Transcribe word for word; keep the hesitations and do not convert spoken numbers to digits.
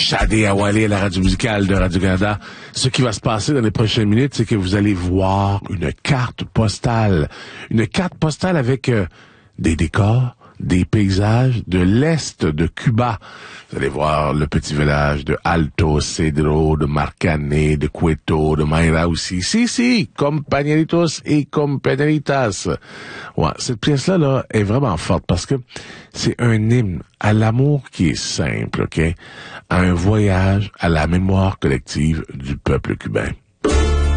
Shadé Awali à la radio musicale de Radio-Canada. Ce qui va se passer dans les prochaines minutes, c'est que vous allez voir une carte postale. Une carte postale avec euh, des décors, des paysages de l'est de Cuba. Vous allez voir le petit village de Alto Cedro, de Marcané, de Cueto, de Mayra aussi. Si, si, compañeritos et compañeritas. Ouais, cette pièce-là, là, est vraiment forte parce que c'est un hymne à l'amour qui est simple, OK? À un voyage à la mémoire collective du peuple cubain.